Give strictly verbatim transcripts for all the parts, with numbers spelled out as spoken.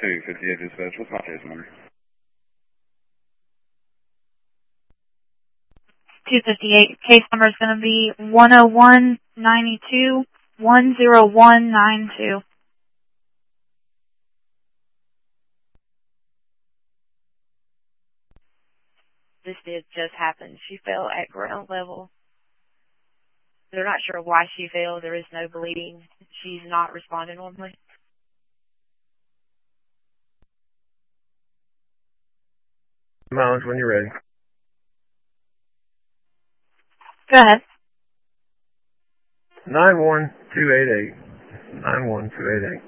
two fifty-eight dispatch. What's my case number? two fifty-eight. Case number is going to be one oh one ninety-two one oh one nine two. This did just happen. She fell at ground level. They're not sure why she fell. There is no bleeding. She's not responding normally. Mileage when you're ready. Go ahead. nine one two eight eight. nine one two eight eight.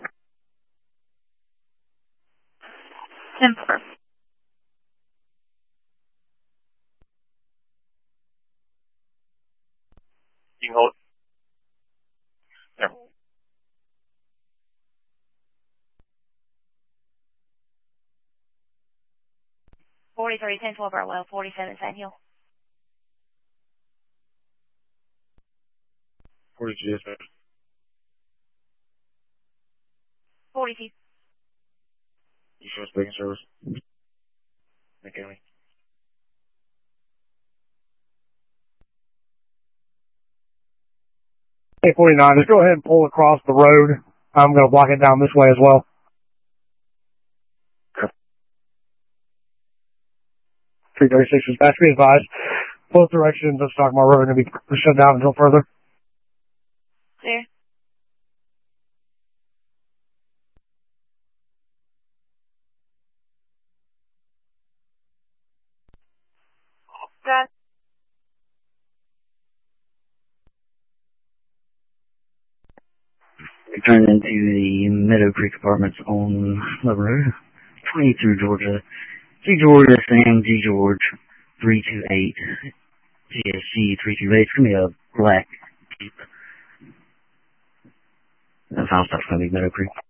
Simper. You can hold it. There. forty-three ten twelve Bartwell, forty-seven Sand Hill. forty-two dispatch. forty-two. You sure it's speaking service? McKinley. eight forty-nine, just go ahead and pull across the road. I'm going to block it down this way as well. three thirty-six dispatch, be advised. Both directions of Stockmar Road are going to be shut down until further. Clear. Good. We turned into the Meadow Creek Apartments on Love Road, twenty through Georgia. G George, Sam, G George, three two eight, G S G three two eight. It's going to be a black Jeep. That final stop's going to be Meadow Creek.